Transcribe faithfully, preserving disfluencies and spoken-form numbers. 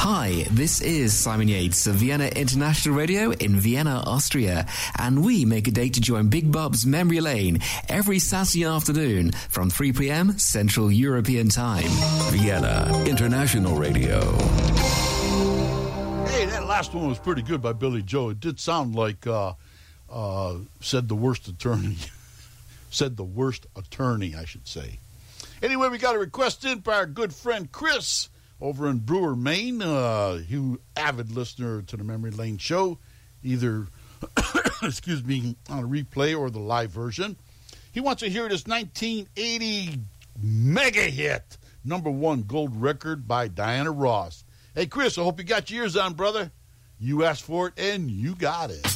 Hi, this is Simon Yates of Vienna International Radio in Vienna, Austria, and we make a date to join Big Bob's Memory Lane every Saturday afternoon from three p.m. Central European Time. Vienna International Radio. Hey, that last one was pretty good by Billy Joe. It did sound like uh, uh, said the worst attorney. said the worst attorney, I should say. Anyway, we got a request in by our good friend Chris over in Brewer, Maine. Uh, you avid listener to the Memory Lane show, either excuse me, on a replay or the live version. He wants to hear this nineteen eighty mega hit, number one gold record by Diana Ross. Hey, Chris, I hope you got your ears on, brother. You asked for it, and you got it.